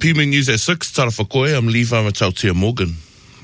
PME News at 6, Tara Whakoe, I'm Levi Matautia Morgan.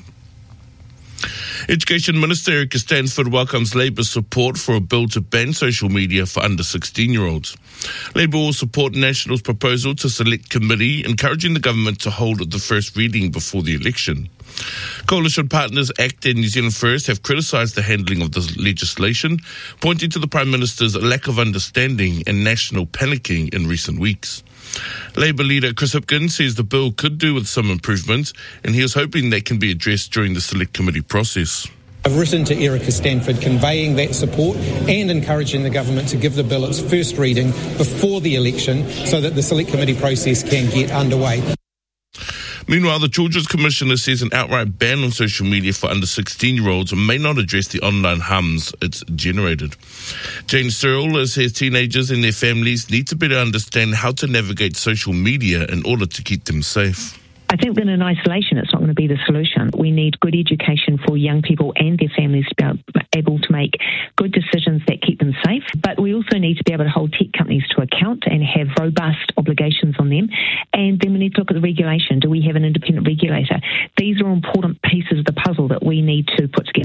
Education Minister Erica Stanford welcomes Labour's support for a bill to ban social media for under 16-year-olds. Labour will support National's proposal to select committee, encouraging the government to hold the first reading before the election. Coalition partners ACT and New Zealand First have criticised the handling of the legislation, pointing to the Prime Minister's lack of understanding and national panicking in recent weeks. Labour leader Chris Hipkins says the bill could do with some improvements, and he is hoping they can be addressed during the select committee process. I've written to Erica Stanford conveying that support and encouraging the government to give the bill its first reading before the election so that the select committee process can get underway. Meanwhile, the Children's Commissioner says an outright ban on social media for under 16-year-olds may not address the online harms it's generated. Jane Searle says teenagers and their families need to better understand how to navigate social media in order to keep them safe. I think that in isolation it's not going to be the solution. We need good education for young people and their families to be able to make good decisions that keep them safe. But we also need to be able to hold tech companies to account and have robust obligations on them. And then we need to look at the regulation. Do we have an independent regulator? These are important pieces of the puzzle that we need to put together.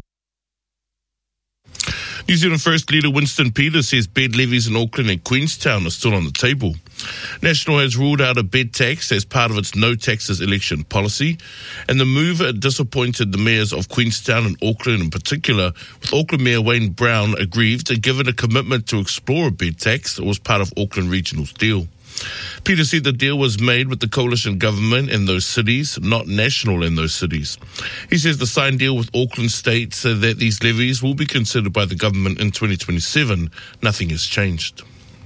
New Zealand First leader Winston Peters says bed levies in Auckland and Queenstown are still on the table. National has ruled out a bed tax as part of its no taxes election policy, and the move disappointed the mayors of Queenstown and Auckland in particular, with Auckland Mayor Wayne Brown aggrieved given a commitment to explore a bed tax that was part of Auckland Regional's deal. Peter said the deal was made with the coalition government in those cities, not National in those cities. He says the signed deal with Auckland states that these levies will be considered by the government in 2027. Nothing has changed.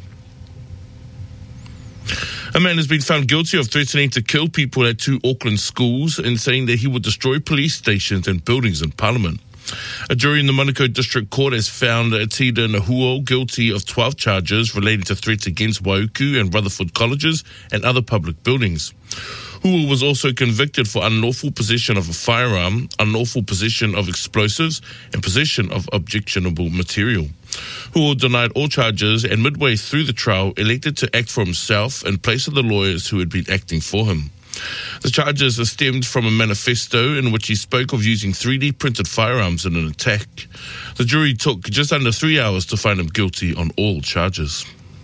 A man has been found guilty of threatening to kill people at 2 Auckland schools and saying that he would destroy police stations and buildings in Parliament. A jury in the Manukau District Court has found Tida Nahuo guilty of 12 charges relating to threats against Waiuku and Rutherford colleges and other public buildings. Hua was also convicted for unlawful possession of a firearm, unlawful possession of explosives, and possession of objectionable material. Hua denied all charges and midway through the trial elected to act for himself in place of the lawyers who had been acting for him. The charges are stemmed from a manifesto in which he spoke of using 3D printed firearms in an attack. The jury took just under 3 hours to find him guilty on all charges.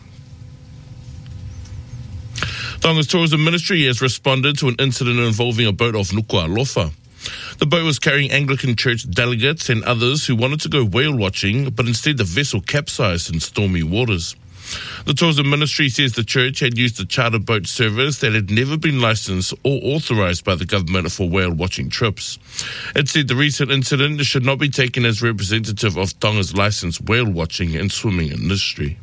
Tonga's Tourism Ministry has responded to an incident involving a boat off Nuku'alofa. The boat was carrying Anglican Church delegates and others who wanted to go whale watching, but instead the vessel capsized in stormy waters. The Tourism Ministry says the church had used a charter boat service that had never been licensed or authorised by the government for whale watching trips. It said the recent incident should not be taken as representative of Tonga's licensed whale watching and swimming industry.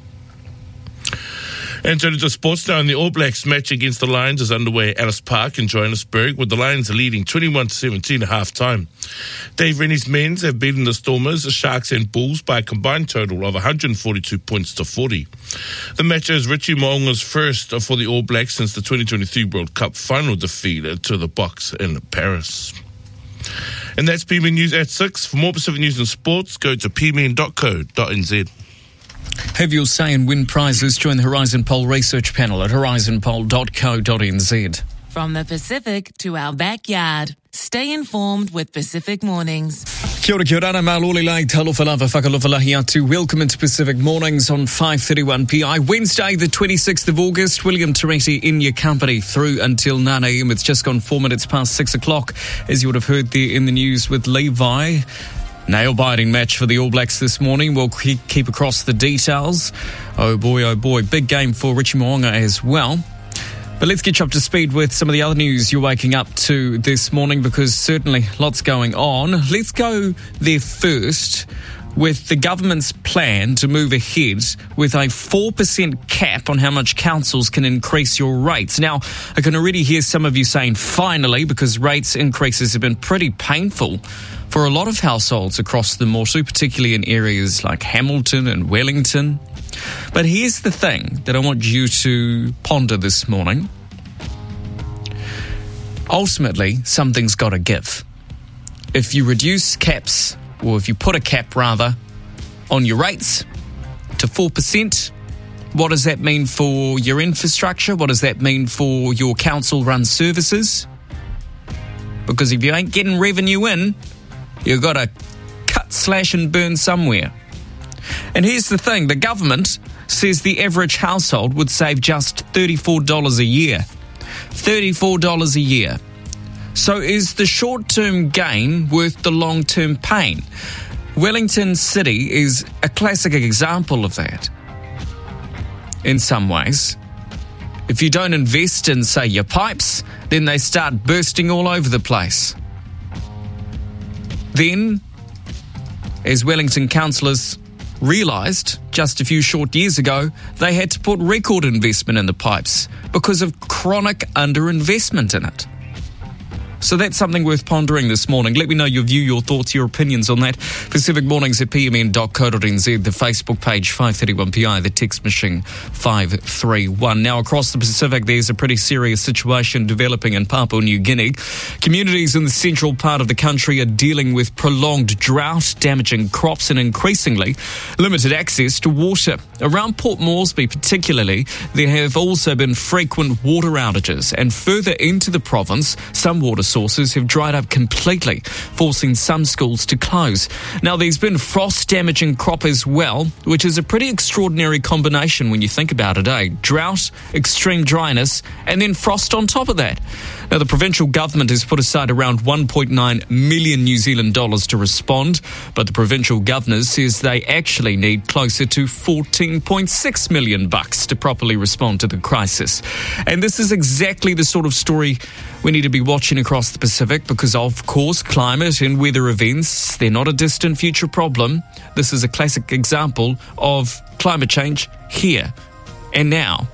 And turning to sports now, the All Blacks match against the Lions is underway at Ellis Park in Johannesburg, with the Lions leading 21-17 at half-time. Dave Rennie's men's have beaten the Stormers, the Sharks and Bulls by a combined total of 142 points to 40. The match is Richie Mo'unga's first for the All Blacks since the 2023 World Cup final defeat to the Boks in Paris. And that's PME News at 6. For more Pacific news and sports, go to pmen.co.nz. Have your say and win prizes. Join the Horizon Poll research panel at horizonpoll.co.nz. From the Pacific to our backyard. Stay informed with Pacific Mornings. Kia ora, maloli lai talofa lava whakalofalahi atu. Welcome into Pacific Mornings on 5:31 PI. Wednesday, the 26th of August. William Tereti in your company through until 9 a.m. It's just gone 4 minutes past 6 o'clock, as you would have heard there in the news with Levi. Nail-biting match for the All Blacks this morning. We'll keep across the details. Oh boy, big game for Richie Mo'unga as well. But let's get you up to speed with some of the other news you're waking up to this morning, because certainly lots going on. Let's go there first with the government's plan to move ahead with a 4% cap on how much councils can increase your rates. Now, I can already hear some of you saying finally, because rates increases have been pretty painful for a lot of households across the Motu, particularly in areas like Hamilton and Wellington. But here's the thing that I want you to ponder this morning. Ultimately, something's got to give. If you reduce caps, or if you put a cap rather, on your rates to 4%, What does that mean for your infrastructure? What does that mean for your council-run services? Because if you ain't getting revenue in, you've got to cut, slash and burn somewhere. And here's the thing, the government says the average household would save just $34 a year. $34 a year. So is the short-term gain worth the long-term pain? Wellington City is a classic example of that. In some ways, if you don't invest in, say, your pipes, then they start bursting all over the place. Then, as Wellington councillors realised just a few short years ago, they had to put record investment in the pipes because of chronic underinvestment in it. So that's something worth pondering this morning. Let me know your view, your thoughts, your opinions on that. Pacific Mornings at pmn.co.nz, the Facebook page 531PI, the text machine 531. Now, across the Pacific, there's a pretty serious situation developing in Papua New Guinea. Communities in the central part of the country are dealing with prolonged drought, damaging crops and increasingly limited access to water. Around Port Moresby particularly, there have also been frequent water outages, and further into the province, some water sources have dried up completely, forcing some schools to close. Now, there's been frost-damaging crop as well, which is a pretty extraordinary combination when you think about it, eh? Drought, extreme dryness, and then frost on top of that. Now, the provincial government has put aside around 1.9 million New Zealand dollars to respond, but the provincial governor says they actually need closer to 14.6 million bucks to properly respond to the crisis. And this is exactly the sort of story we need to be watching across the Pacific because, of course, climate and weather events, they're not a distant future problem. This is a classic example of climate change here and now.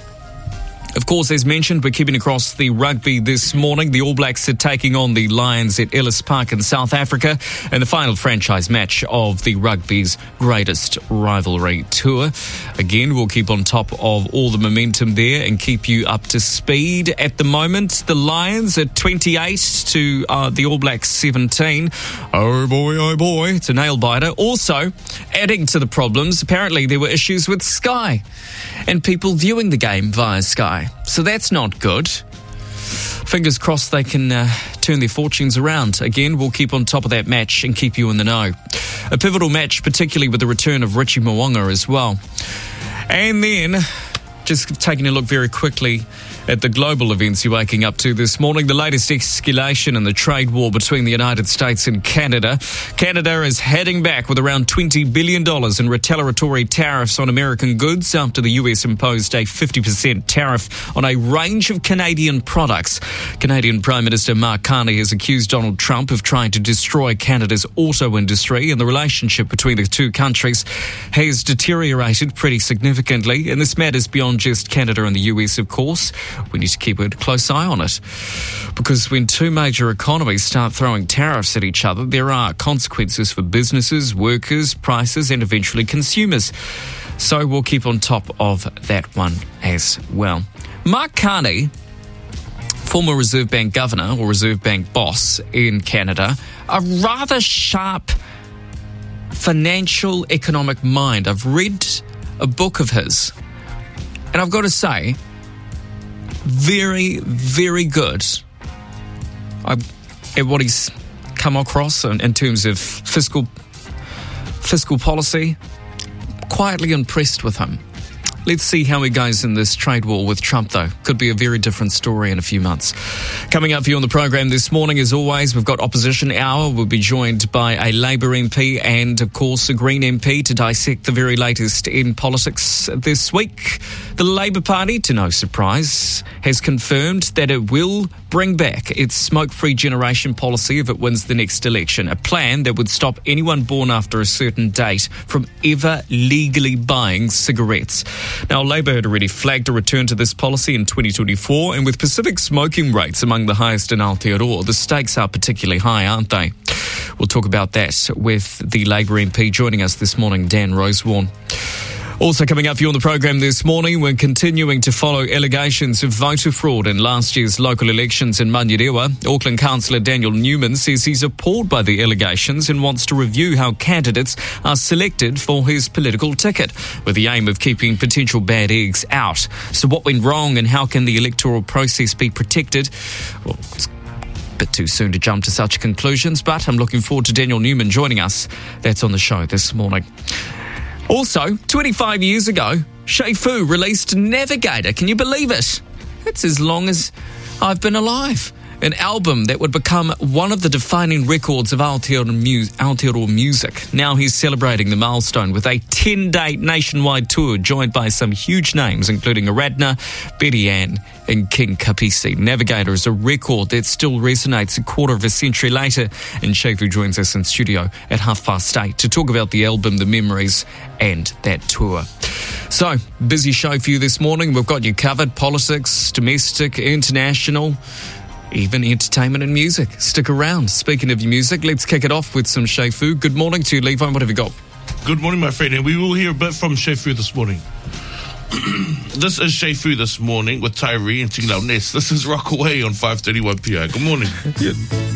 Of course, as mentioned, we're keeping across the rugby this morning. The All Blacks are taking on the Lions at Ellis Park in South Africa in the final franchise match of the rugby's greatest rivalry tour. Again, we'll keep on top of all the momentum there and keep you up to speed. At the moment, the Lions are 28 to the All Blacks 17. Oh boy, it's a nail-biter. Also, adding to the problems, apparently there were issues with Sky and people viewing the game via Sky. So that's not good. Fingers crossed they can turn their fortunes around. Again, we'll keep on top of that match and keep you in the know. A pivotal match, particularly with the return of Richie Mo'unga as well. And then, just taking a look very quickly at the global events you're waking up to this morning, the latest escalation in the trade war between the United States and Canada. Canada is heading back with around $20 billion in retaliatory tariffs on American goods after the US imposed a 50% tariff on a range of Canadian products. Canadian Prime Minister Mark Carney has accused Donald Trump of trying to destroy Canada's auto industry, and the relationship between the two countries has deteriorated pretty significantly. And this matters beyond just Canada and the US, of course. We need to keep a close eye on it, because when two major economies start throwing tariffs at each other, there are consequences for businesses, workers, prices, and eventually consumers. So we'll keep on top of that one as well. Mark Carney, former Reserve Bank governor or Reserve Bank boss in Canada, a rather sharp financial economic mind. I've read a book of his, and I've got to say, very, very good at what he's come across in terms of fiscal policy. Quietly impressed with him. Let's see how he goes in this trade war with Trump, though. Could be a very different story in a few months. Coming up for you on the program this morning, as always, we've got Opposition Hour. We'll be joined by a Labour MP and, of course, a Green MP to dissect the very latest in politics this week. The Labour Party, to no surprise, has confirmed that it will bring back its smoke-free generation policy if it wins the next election, a plan that would stop anyone born after a certain date from ever legally buying cigarettes. Now, Labour had already flagged a return to this policy in 2024, and with Pacific smoking rates among the highest in Aotearoa, the stakes are particularly high, aren't they? We'll talk about that with the Labour MP joining us this morning, Dan Rosewarne. Also coming up for you on the program this morning, we're continuing to follow allegations of voter fraud in last year's local elections in Manurewa. Auckland Councillor Daniel Newman says he's appalled by the allegations and wants to review how candidates are selected for his political ticket, with the aim of keeping potential bad eggs out. So what went wrong and how can the electoral process be protected? Well, it's a bit too soon to jump to such conclusions, but I'm looking forward to Daniel Newman joining us. That's on the show this morning. Also, 25 years ago, Shei Fu released Navigator. Can you believe it? It's as long as I've been alive. An album that would become one of the defining records of Aotearoa music. Now he's celebrating the milestone with a 10-day nationwide tour joined by some huge names, including Aradna, Betty Ann and King Kapisi. Navigator is a record that still resonates a quarter of a century later, and Shei Fu joins us in studio at 8:30 to talk about the album, the memories and that tour. So, busy show for you this morning. We've got you covered. Politics, domestic, international, even entertainment and music. Stick around. Speaking of music, let's kick it off with some Shei Fu. Good morning to you, Levi. What have you got? Good morning, my friend. And we will hear a bit from Shei Fu this morning. This is Shei Fu this morning with Tyree and Ting Lau Ness. This is Rock Away on 531 PI. Good morning.